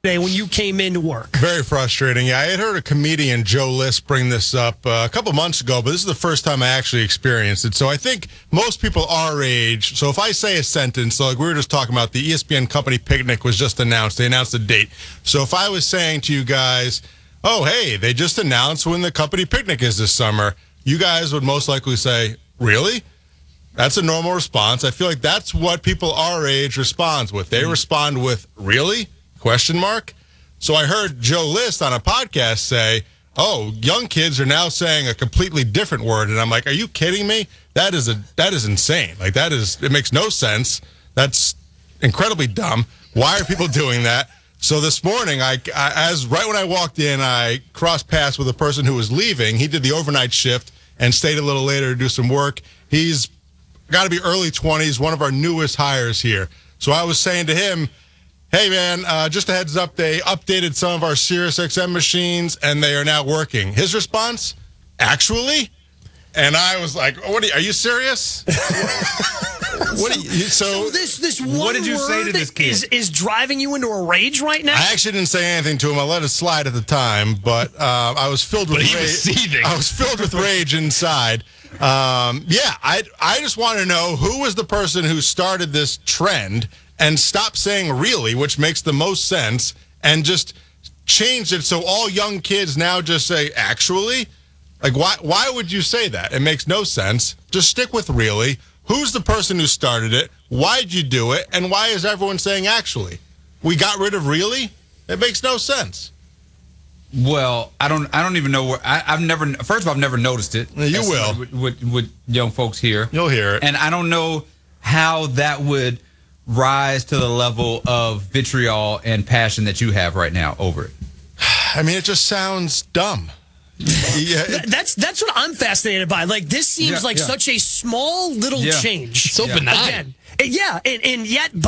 today when you came into work? Very frustrating. Yeah, I had heard a comedian, Joe List, bring this up a couple months ago, but this is the first time I actually experienced it. So I think most people our age, so if I say a sentence, so like we were just talking about, the ESPN company picnic was just announced. They announced the date. So if I was saying to you guys, oh, hey, they just announced when the company picnic is this summer, you guys would most likely say, really? That's a normal response. I feel like that's what people our age responds with. They respond with, really? Question mark. So I heard Joe List on a podcast say, oh, young kids are now saying a completely different word. And I'm like, are you kidding me? That is insane. Like, it makes no sense. That's incredibly dumb. Why are people doing that? So this morning, right when I walked in, I crossed paths with a person who was leaving. He did the overnight shift and stayed a little later to do some work. He's got to be early 20s, one of our newest hires here. So I was saying to him, hey, man, just a heads up, they updated some of our SiriusXM machines, and they are now working. His response, actually? And I was like, are you serious? So this one what did you say to this kid? Is driving you into a rage right now? I actually didn't say anything to him. I let it slide at the time, but I was filled with rage. He was seething. I was filled with rage inside. I just want to know who was the person who started this trend and stopped saying really, which makes the most sense, and just changed it so all young kids now just say actually. Like, why would you say that? It makes no sense. Just stick with really. Who's the person who started it? Why'd you do it? And why is everyone saying actually? We got rid of really? It makes no sense. Well, I don't even know where I've never noticed it. You will with young folks here. You'll hear it. And I don't know how that would rise to the level of vitriol and passion that you have right now over it. I mean, it just sounds dumb. Yeah, that's what I'm fascinated by. Like, this seems like such a small little change. So benign. Again, and yet